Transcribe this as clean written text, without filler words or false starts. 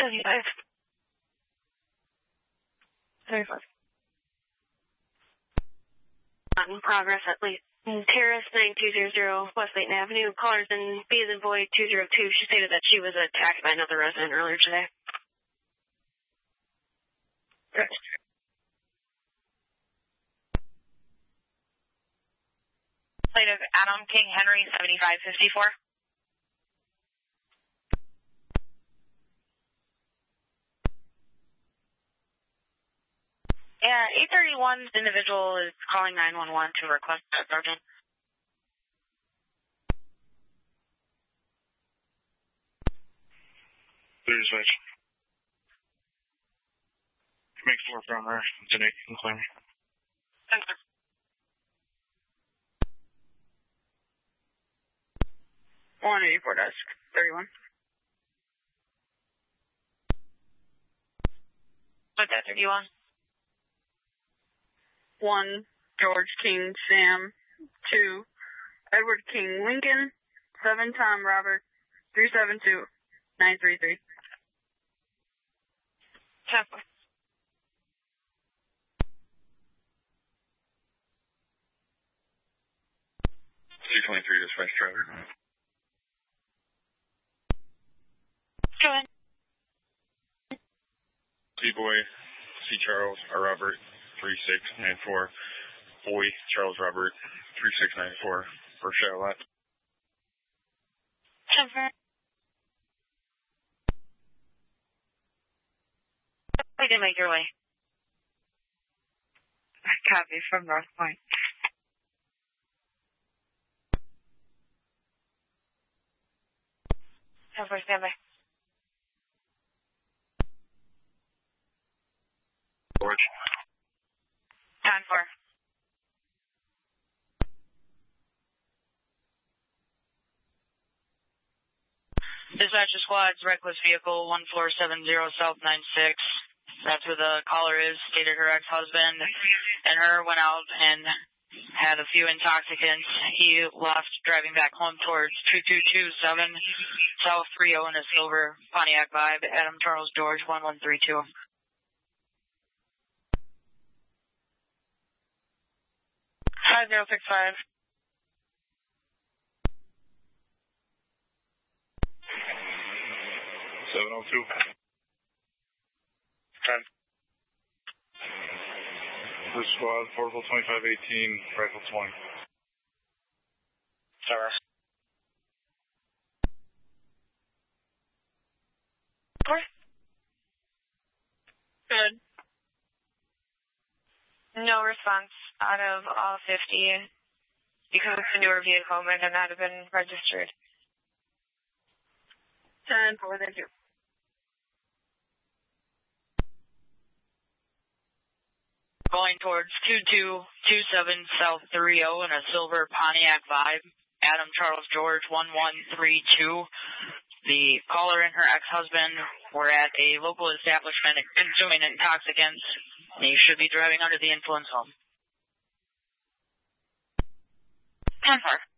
75. 35. In progress at least. Terrace 9200 West Layton Avenue. Callers in B as in boy 202. She stated that she was attacked by another resident earlier today. Plate of Adam King Henry 7554. Yeah, 831 individual is calling 911 to request a sergeant. Clear to switch. Make 4 from her. Today, can clear me. Thank you. One 84 desk 31. What's that 31? 1 George King Sam. 2 Edward King Lincoln. 7 Tom Robert. 372 933. 10-4. 223 dispatch driver. Go ahead. C-Boy, C. Charles, or Robert, 3694. Boy, Charles Robert, 3694. For Charlotte. 10-4. We can make your way. Copy from North Point. Over standby. George. 10-4. Dispatcher squad's reckless vehicle 1470 South 96. That's where the caller is. Stated her ex-husband and her went out and had a few intoxicants. He left driving back home towards 2227 South 30 in a silver Pontiac Vibe. Adam Charles George 1132. Five 065. 702. 10. First squad, portable 2518, rifle 20. Sorry. Good. No response out of all 50 because it's a newer vehicle might not have been registered. 10-4, thank you. Going towards 2227 South 30 in a silver Pontiac Vibe. Adam Charles George 1132. The caller and her ex-husband were at a local establishment consuming intoxicants. They should be driving under the influence home. 10-4.